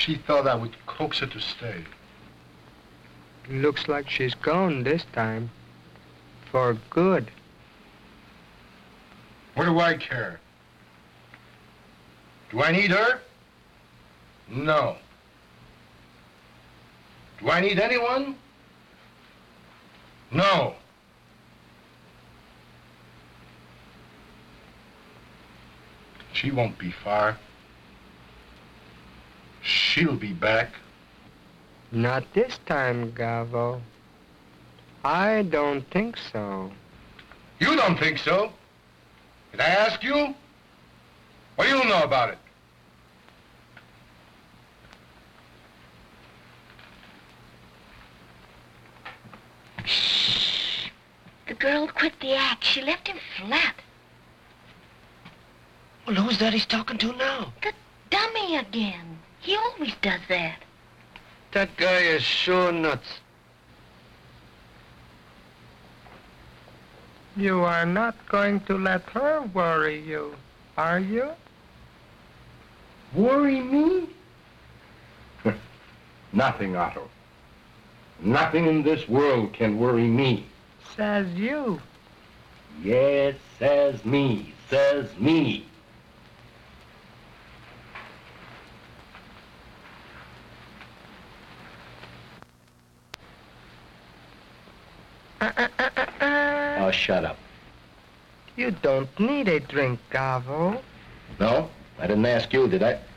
She thought I would coax her to stay. Looks like she's gone this time. For good. What do I care? Do I need her? No. Do I need anyone? No. She won't be far. She'll be back. Not this time, Gavo. I don't think so. You don't think so? Did I ask you? What do you know about it? Shh. The girl quit the act. She left him flat. Well, who's that he's talking to now? The dummy again. He always does that. That guy is sure nuts. You are not going to let her worry you, are you? Worry me? Nothing, Otto. Nothing in this world can worry me. Says you. Yes, says me, says me. Oh, shut up. You don't need a drink, Gavo. No? I didn't ask you, did I?